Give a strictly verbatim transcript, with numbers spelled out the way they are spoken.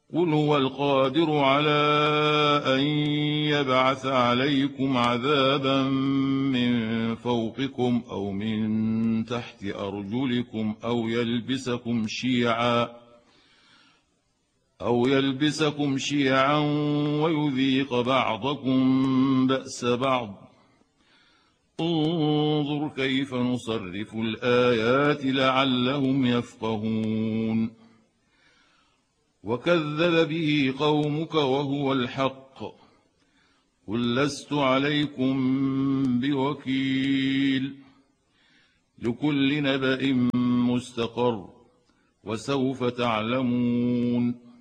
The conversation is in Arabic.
قل هو القادر على أن يبعث عليكم عذابا من فوقكم أو من تحت أرجلكم أو يلبسكم شيعا أو يلبسكم شيعا ويذيق بعضكم بأس بعض. انظر كيف نصرف الآيات لعلهم يفقهون. وكذب به قومك وهو الحق قل لست عليكم بوكيل. لكل نبأ مستقر وسوف تعلمون.